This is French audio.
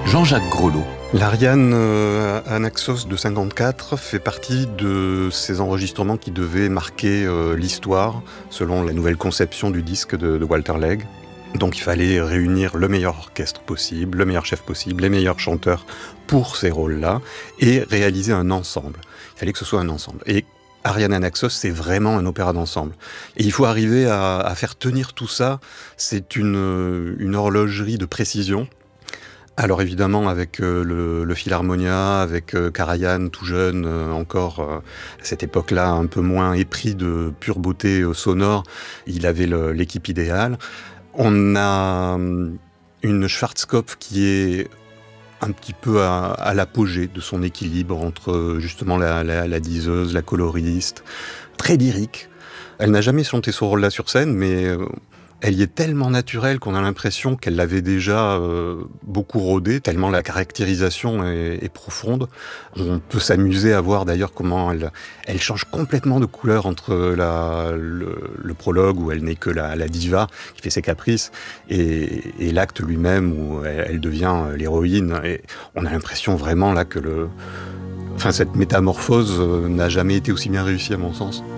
Jean-Jacques Grelot. L'Ariane Anaxos de 54 fait partie de ces enregistrements qui devaient marquer l'histoire, selon la nouvelle conception du disque de Walter Legg. Donc il fallait réunir le meilleur orchestre possible, le meilleur chef possible, les meilleurs chanteurs pour ces rôles-là, et réaliser un ensemble. Il fallait que ce soit un ensemble. Et Ariane Anaxos, c'est vraiment un opéra d'ensemble. Et il faut arriver à faire tenir tout ça. C'est une horlogerie de précision. Alors évidemment avec le Philharmonia, avec Karajan tout jeune, encore à cette époque-là un peu moins épris de pure beauté sonore, il avait l'équipe idéale. On a une Schwarzkopf qui est un petit peu à l'apogée de son équilibre entre justement la diseuse, la coloriste, très lyrique. Elle n'a jamais chanté ce rôle-là sur scène, mais elle y est tellement naturelle qu'on a l'impression qu'elle l'avait déjà beaucoup rodé, tellement la caractérisation est profonde. On peut s'amuser à voir d'ailleurs comment elle change complètement de couleur entre le prologue où elle n'est que la diva qui fait ses caprices et l'acte lui-même où elle devient l'héroïne. Et on a l'impression vraiment là que cette métamorphose n'a jamais été aussi bien réussie à mon sens.